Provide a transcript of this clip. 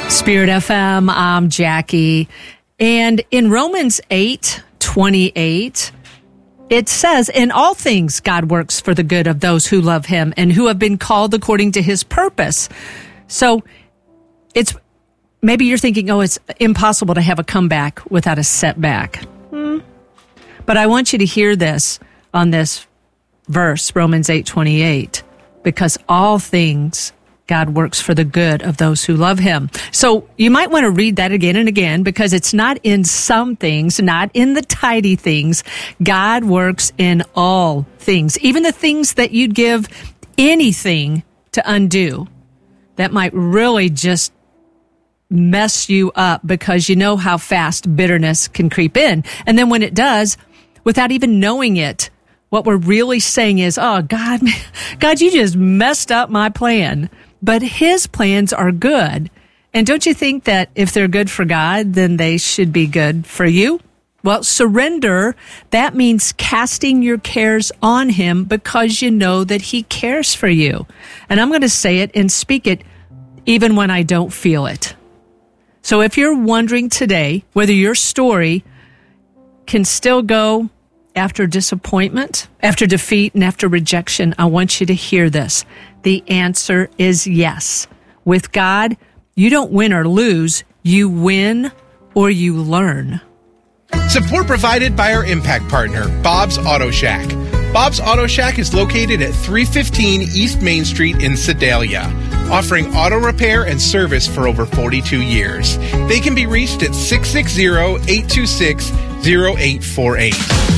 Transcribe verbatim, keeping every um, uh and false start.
Spirit F M, I'm Jackie. And in Romans eight twenty-eight, it says, in all things God works for the good of those who love him and who have been called according to his purpose. So it's maybe you're thinking, oh, it's impossible to have a comeback without a setback. Hmm. But I want you to hear this on this verse, Romans eight twenty-eight, because all things God works for the good of those who love him. So you might want to read that again and again, because it's not in some things, not in the tidy things. God works in all things, even the things that you'd give anything to undo. That might really just mess you up, because you know how fast bitterness can creep in. And then when it does, without even knowing it, what we're really saying is, oh, God, God, you just messed up my plan. But his plans are good. And don't you think that if they're good for God, then they should be good for you? Well, surrender, that means casting your cares on him because you know that he cares for you. And I'm going to say it and speak it even when I don't feel it. So if you're wondering today whether your story can still go after disappointment, after defeat, and after rejection, I want you to hear this. The answer is yes. With God, you don't win or lose. You win or you learn. Support provided by our impact partner, Bob's Auto Shack. Bob's Auto Shack is located at three fifteen East Main Street in Sedalia, offering auto repair and service for over forty-two years. They can be reached at six six zero, eight two six, zero eight four eight.